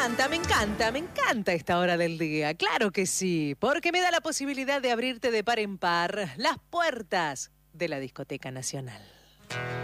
me encanta esta hora del día. Claro que sí, porque me da la posibilidad de abrirte de par en par las puertas de la Discoteca Nacional.